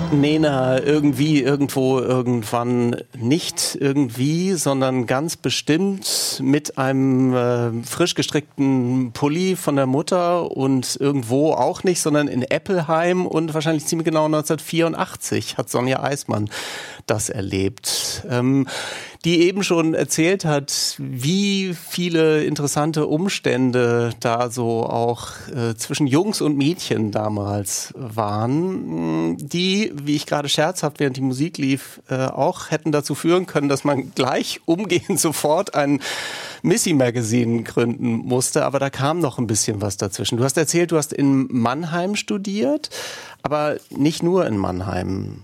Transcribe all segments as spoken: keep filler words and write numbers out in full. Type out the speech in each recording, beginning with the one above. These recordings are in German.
Nena, irgendwie, irgendwo, irgendwann nicht irgendwie, sondern ganz bestimmt mit einem äh, frisch gestrickten Pulli von der Mutter und irgendwo auch nicht, sondern in Eppelheim und wahrscheinlich ziemlich genau neunzehnhundertvierundachtzig hat Sonja Eismann das erlebt. Ähm, die eben schon erzählt hat, wie viele interessante Umstände da so auch äh, zwischen Jungs und Mädchen damals waren, die, wie ich gerade scherzhaft, während die Musik lief, äh, auch hätten dazu führen können, dass man gleich umgehend sofort ein Missy-Magazin gründen musste. Aber da kam noch ein bisschen was dazwischen. Du hast erzählt, du hast in Mannheim studiert, aber nicht nur in Mannheim.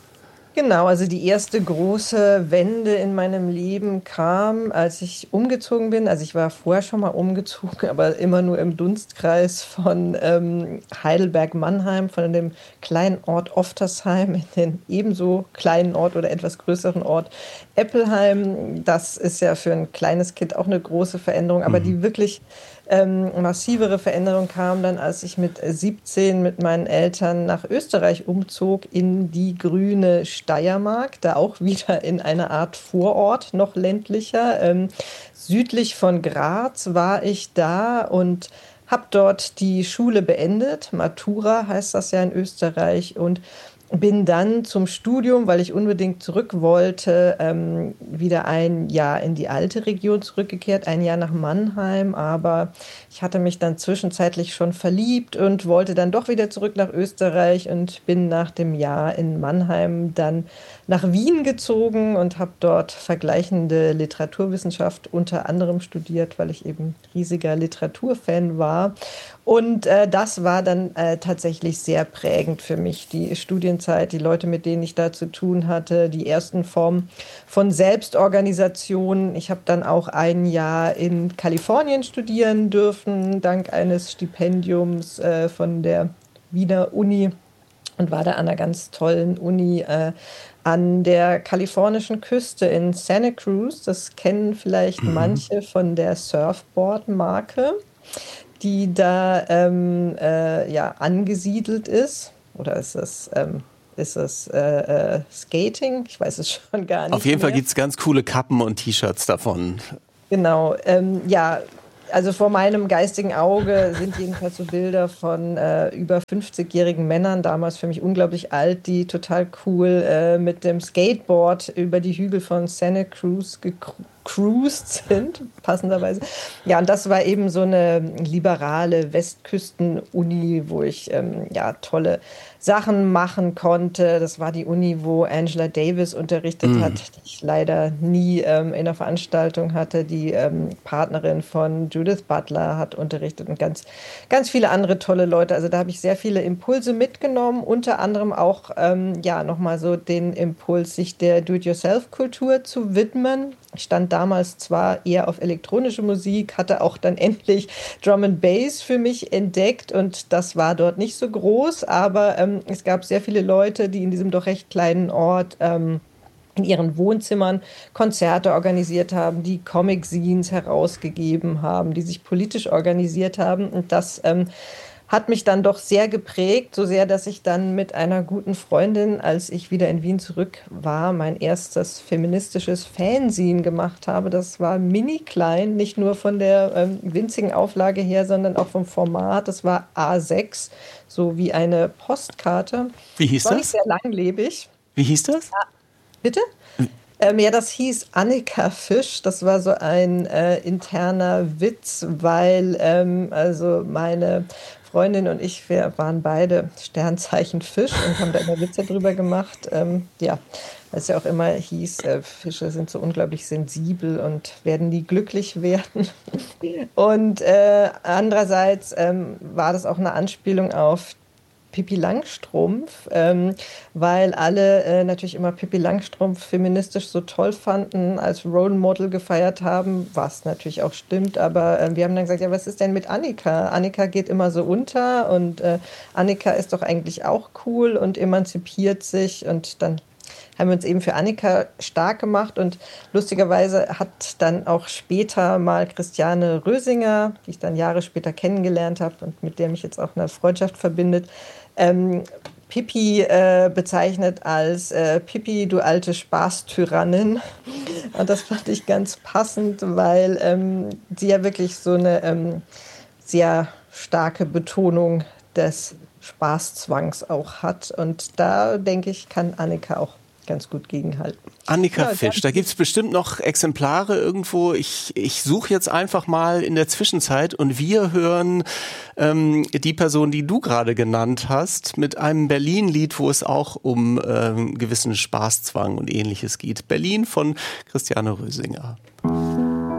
Genau, also die erste große Wende in meinem Leben kam, als ich umgezogen bin. Also ich war vorher schon mal umgezogen, aber immer nur im Dunstkreis von ähm, Heidelberg-Mannheim, von dem kleinen Ort Oftersheim in den ebenso kleinen Ort oder etwas größeren Ort Eppelheim. Das ist ja für ein kleines Kind auch eine große Veränderung, aber mhm. die wirklich Ähm, massivere Veränderung kam dann, als ich mit siebzehn mit meinen Eltern nach Österreich umzog, in die grüne Steiermark, da auch wieder in einer Art Vorort, noch ländlicher. Ähm, südlich von Graz war ich da und habe dort die Schule beendet. Matura heißt das ja in Österreich, und bin dann zum Studium, weil ich unbedingt zurück wollte, ähm, wieder ein Jahr in die alte Region zurückgekehrt, ein Jahr nach Mannheim. Aber ich hatte mich dann zwischenzeitlich schon verliebt und wollte dann doch wieder zurück nach Österreich und bin nach dem Jahr in Mannheim dann nach Wien gezogen und habe dort vergleichende Literaturwissenschaft unter anderem studiert, weil ich eben riesiger Literaturfan war. Und äh, das war dann äh, tatsächlich sehr prägend für mich, die Studienzeit, die Leute, mit denen ich da zu tun hatte, die ersten Formen von Selbstorganisation. Ich habe dann auch ein Jahr in Kalifornien studieren dürfen, dank eines Stipendiums äh, von der Wiener Uni, und war da an einer ganz tollen Uni äh, an der kalifornischen Küste in Santa Cruz. Das kennen vielleicht mhm. manche von der Surfboard-Marke, die da ähm, äh, ja, angesiedelt ist. Oder ist es, ähm, ist es äh, äh, Skating? Ich weiß es schon gar nicht. Auf jeden mehr. Fall gibt es ganz coole Kappen und T-Shirts davon. Genau, ähm, ja. Also vor meinem geistigen Auge sind jedenfalls so Bilder von äh, über fünfzigjährigen Männern, damals für mich unglaublich alt, die total cool äh, mit dem Skateboard über die Hügel von Santa Cruz gecruised sind, passenderweise. Ja, und das war eben so eine liberale Westküsten-Uni, wo ich ähm, ja tolle Sachen machen konnte. Das war die Uni, wo Angela Davis unterrichtet mm. hat, die ich leider nie ähm, in der Veranstaltung hatte. Die ähm, Partnerin von Judith Butler hat unterrichtet und ganz, ganz viele andere tolle Leute. Also da habe ich sehr viele Impulse mitgenommen, unter anderem auch ähm, ja, nochmal so den Impuls, sich der Do-it-yourself-Kultur zu widmen. Ich stand damals zwar eher auf elektronische Musik, hatte auch dann endlich Drum and Bass für mich entdeckt, und das war dort nicht so groß, aber ähm, es gab sehr viele Leute, die in diesem doch recht kleinen Ort ähm, in ihren Wohnzimmern Konzerte organisiert haben, die Comic-Zines herausgegeben haben, die sich politisch organisiert haben, und das ähm, hat mich dann doch sehr geprägt, so sehr, dass ich dann mit einer guten Freundin, als ich wieder in Wien zurück war, mein erstes feministisches Fanzine gemacht habe. Das war mini klein, nicht nur von der ähm, winzigen Auflage her, sondern auch vom Format. Das war A sechs, so wie eine Postkarte. Wie hieß das? War das? Nicht sehr langlebig. Wie hieß das? Ja, bitte? Ähm, ja, das hieß Annika Fisch. Das war so ein äh, interner Witz, weil ähm, also meine Freundin und ich, wir waren beide Sternzeichen Fisch und haben da immer Witze drüber gemacht. Ähm, ja, weil es ja auch immer hieß, äh, Fische sind so unglaublich sensibel und werden nie glücklich werden. Und äh, andererseits ähm, war das auch eine Anspielung auf Pippi Langstrumpf, ähm, weil alle äh, natürlich immer Pippi Langstrumpf feministisch so toll fanden, als Role Model gefeiert haben, was natürlich auch stimmt, aber äh, wir haben dann gesagt, ja, was ist denn mit Annika? Annika geht immer so unter, und äh, Annika ist doch eigentlich auch cool und emanzipiert sich, und dann haben wir uns eben für Annika stark gemacht, und lustigerweise hat dann auch später mal Christiane Rösinger, die ich dann Jahre später kennengelernt habe und mit der mich jetzt auch eine Freundschaft verbindet, ähm, Pippi äh, bezeichnet als äh, Pippi, du alte Spaßtyrannin. Und das fand ich ganz passend, weil ähm, sie ja wirklich so eine ähm, sehr starke Betonung des Spaßzwangs auch hat. Und da, denke ich, kann Annika auch ganz gut gegenhalten. Annika ja, Fisch, da gibt es bestimmt noch Exemplare irgendwo. Ich, ich suche jetzt einfach mal in der Zwischenzeit und wir hören ähm, die Person, die du gerade genannt hast, mit einem Berlin-Lied, wo es auch um ähm, gewissen Spaßzwang und Ähnliches geht. Berlin von Christiane Rösinger.